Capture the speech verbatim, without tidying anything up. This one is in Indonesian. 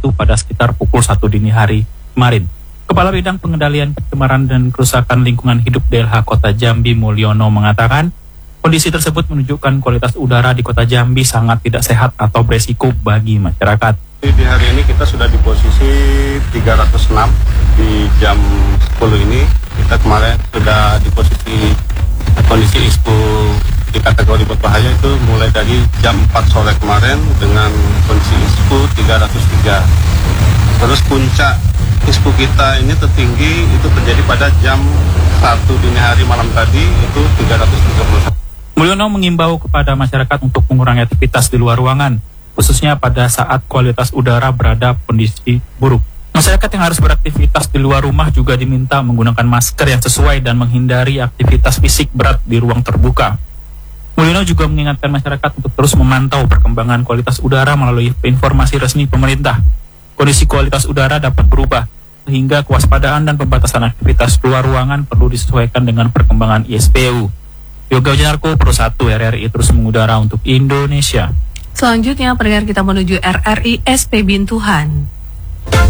satu pada sekitar pukul satu dini hari kemarin. Kepala Bidang Pengendalian Pencemaran dan Kerusakan Lingkungan Hidup D L H Kota Jambi Mulyono mengatakan, kondisi tersebut menunjukkan kualitas udara di Kota Jambi sangat tidak sehat atau beresiko bagi masyarakat. Di hari ini kita sudah di posisi tiga ratus enam di jam sepuluh ini. Kita kemarin sudah di posisi kondisi I S P U di kategori berbahaya itu mulai dari jam empat sore kemarin dengan kondisi I S P U tiga ratus tiga. Terus puncak I S P U kita ini tertinggi itu terjadi pada jam satu dini hari malam tadi itu tiga ratus tiga puluh satu. Mulyono mengimbau kepada masyarakat untuk mengurangi aktivitas di luar ruangan, khususnya pada saat kualitas udara berada kondisi buruk. Masyarakat yang harus beraktivitas di luar rumah juga diminta menggunakan masker yang sesuai dan menghindari aktivitas fisik berat di ruang terbuka. Mulyono juga mengingatkan masyarakat untuk terus memantau perkembangan kualitas udara melalui informasi resmi pemerintah. Kondisi kualitas udara dapat berubah, sehingga kewaspadaan dan pembatasan aktivitas luar ruangan perlu disesuaikan dengan perkembangan I S P U. Yoga Janarko, Pro satu R R I terus mengudara untuk Indonesia. Selanjutnya, pendengar kita menuju R R I S P Bintuhan.